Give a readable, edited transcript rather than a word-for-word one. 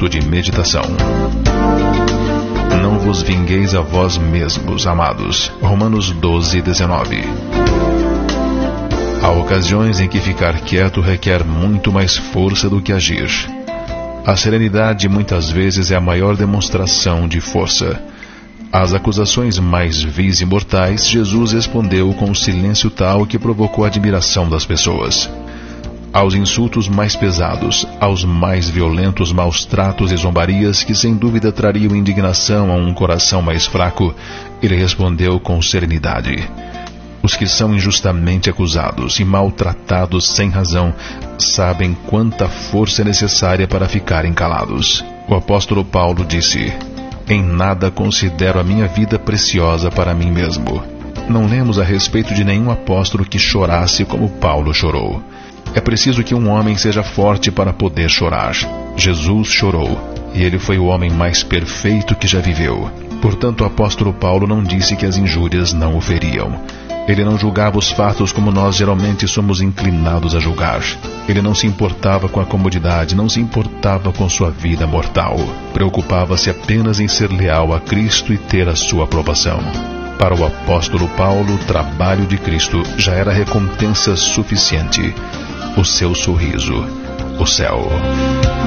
Minuto de meditação. Não vos vingueis a vós mesmos, amados. Romanos 12:19. Há ocasiões em que ficar quieto requer muito mais força do que agir. A serenidade muitas vezes é a maior demonstração de força. Às acusações mais vis e mortais, Jesus respondeu com um silêncio tal que provocou a admiração das pessoas. Aos insultos mais pesados, aos mais violentos maus tratos e zombarias que sem dúvida trariam indignação a um coração mais fraco, ele respondeu com serenidade. Os que são injustamente acusados e maltratados sem razão sabem quanta força é necessária para ficarem calados. O apóstolo Paulo disse: em nada considero a minha vida preciosa para mim mesmo. Não lemos a respeito de nenhum apóstolo que chorasse como Paulo chorou. É preciso que um homem seja forte para poder chorar. Jesus chorou, e ele foi o homem mais perfeito que já viveu. Portanto, o apóstolo Paulo não disse que as injúrias não o feriam. Ele não julgava os fatos como nós geralmente somos inclinados a julgar. Ele não se importava com a comodidade, não se importava com sua vida mortal. Preocupava-se apenas em ser leal a Cristo e ter a sua aprovação. Para o apóstolo Paulo, o trabalho de Cristo já era recompensa suficiente. O seu sorriso, o céu.